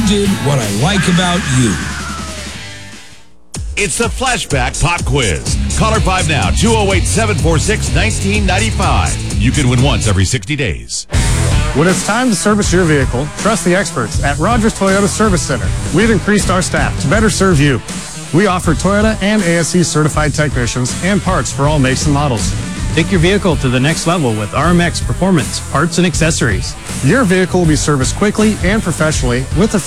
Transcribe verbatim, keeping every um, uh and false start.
did what I like about you. It's the Flashback Pop Quiz. Caller five now, two oh eight, seven four six, one nine nine five. You can win once every sixty days. When it's time to service your vehicle, trust the experts at Rogers Toyota Service Center. We've increased our staff to better serve you. We offer Toyota and A S C certified technicians and parts for all makes and models. Take your vehicle to the next level with R M X Performance, parts and accessories. Your vehicle will be serviced quickly and professionally with a